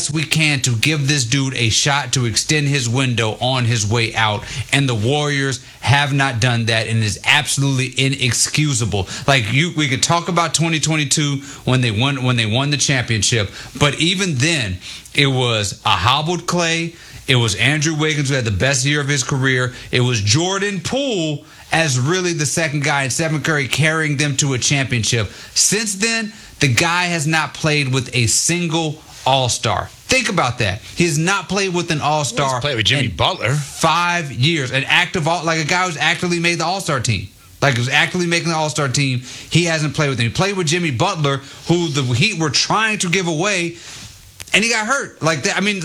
best we can to give this dude a shot to extend his window on his way out. And the Warriors have not done that, and it is absolutely inexcusable. Like, we could talk about 2022 when they won the championship, but even then, it was a hobbled Clay. It was Andrew Wiggins, who had the best year of his career. It was Jordan Poole as really the second guy, and Stephen Curry carrying them to a championship. Since then, the guy has not played with a single All-Star. Think about that. He has not played with an All-Star. He's played with Jimmy Butler. 5 years. An active, like a guy who's actively made the All-Star team. Like, who's actively making the All-Star team. He hasn't played with him. He played with Jimmy Butler, who the Heat were trying to give away, and he got hurt. Was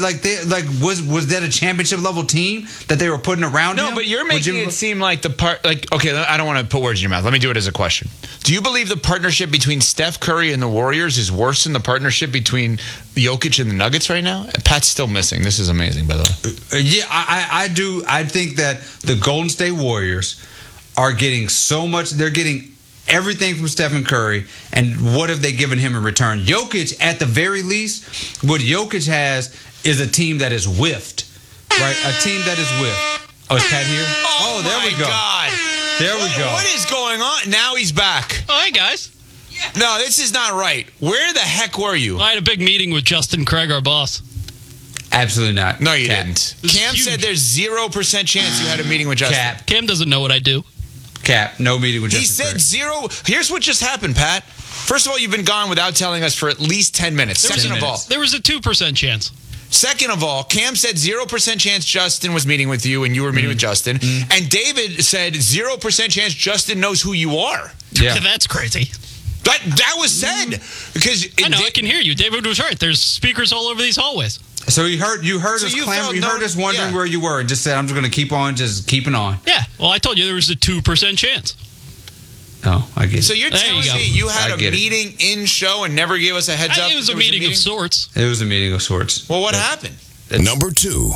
that a championship level team that they were putting around him? No, but you're making it seem like okay, I don't want to put words in your mouth. Let me do it as a question. Do you believe the partnership between Steph Curry and the Warriors is worse than the partnership between Jokic and the Nuggets right now? Pat's still missing. This is amazing, by the way. Yeah, I do. I think that the Golden State Warriors are getting so much. They're getting everything from Stephen Curry, and what have they given him in return? Jokic, at the very least, what Jokic has is a team that is whiffed, right? A team that is whiffed. Oh, is Pat here? Oh, there we go. God. There we go. What is going on? Now he's back. Oh, hey, guys. No, this is not right. Where the heck were you? I had a big meeting with Justin Craig, our boss. Absolutely not. No, you didn't. Cam said there's 0% chance you had a meeting with Justin. Cam doesn't know what I do. Cap, no meeting with Justin He said zero. Here's what just happened, Pat. First of all, you've been gone without telling us for at least 10 minutes. Second of all, there was a 2% chance. Second of all, Cam said 0% chance Justin was meeting with you and you were meeting with Justin. And David said 0% chance Justin knows who you are. Yeah. That's crazy. That was said. Because I know, I can hear you. David was right. There's speakers all over these hallways. So you heard us wondering where you were, and just said, I'm just going to keep on just keeping on. Yeah. Well, I told you there was a 2% chance. Oh, I get it. So you're telling me you had a meeting in show and never gave us a heads up? It was a meeting of sorts. It was a meeting of sorts. Well, what happened? Number 2.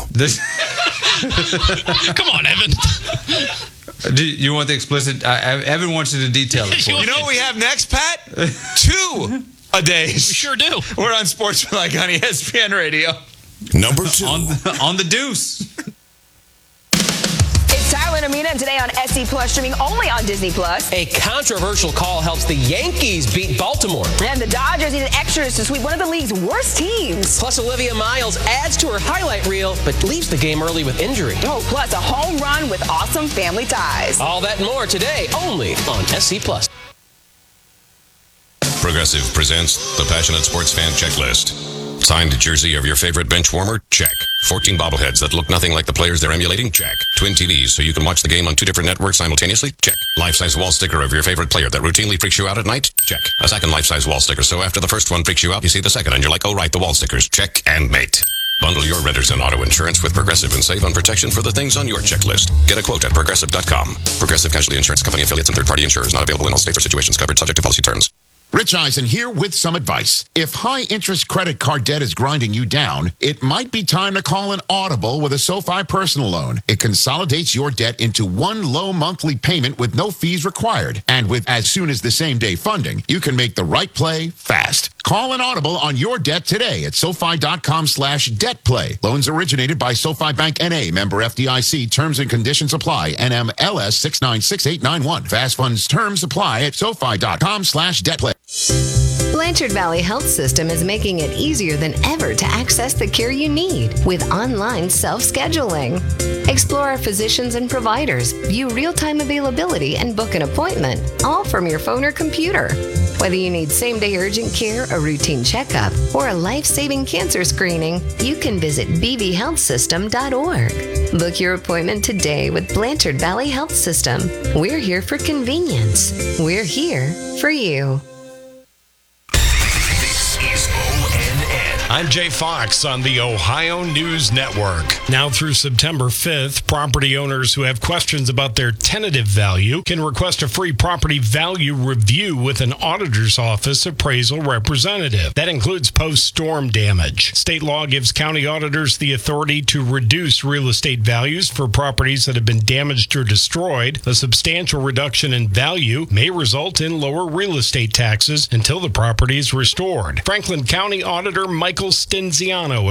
Come on, Evan. Do you want the explicit? Evan wants you to detail it for you know what we have next, Pat? 2 a day. We sure do. We're on Sportsmanlike on ESPN Radio. Number 2. on the deuce. It's Tyler and Amina today on SC Plus, streaming only on Disney Plus. A controversial call helps the Yankees beat Baltimore. And the Dodgers needed extras to sweep one of the league's worst teams. Plus, Olivia Miles adds to her highlight reel, but leaves the game early with injury. Oh, plus a home run with awesome family ties. All that and more today, only on SC Plus. Progressive presents the Passionate Sports Fan Checklist. Signed jersey of your favorite bench warmer? Check. 14 bobbleheads that look nothing like the players they're emulating? Check. Twin TVs so you can watch the game on 2 different networks simultaneously? Check. Life-size wall sticker of your favorite player that routinely freaks you out at night? Check. A second life-size wall sticker so after the first one freaks you out, you see the second and you're like, oh right, the wall stickers. Check and mate. Bundle your renters and auto insurance with Progressive and save on protection for the things on your checklist. Get a quote at Progressive.com. Progressive Casualty Insurance Company affiliates and third-party insurers not available in all states or situations covered subject to policy terms. Rich Eisen here with some advice. If high-interest credit card debt is grinding you down, it might be time to call an Audible with a SoFi personal loan. It consolidates your debt into one low monthly payment with no fees required. And with as soon as the same-day funding, you can make the right play fast. Call an Audible on your debt today at SoFi.com/debtplay. Loans originated by SoFi Bank N.A., member FDIC. Terms and conditions apply. NMLS 696891. Fast funds terms apply at SoFi.com/debtplay. Blanchard Valley Health System is making it easier than ever to access the care you need with online self-scheduling. Explore our physicians and providers, view real-time availability, and book an appointment, all from your phone or computer. Whether you need same-day urgent care, a routine checkup, or a life-saving cancer screening, you can visit bvhealthsystem.org. Book your appointment today with Blanchard Valley Health System. We're here for convenience. We're here for you. I'm Jay Fox on the Ohio News Network. Now through September 5th, property owners who have questions about their tentative value can request a free property value review with an auditor's office appraisal representative. That includes post-storm damage. State law gives county auditors the authority to reduce real estate values for properties that have been damaged or destroyed. A substantial reduction in value may result in lower real estate taxes until the property is restored. Franklin County Auditor Michael Stenziano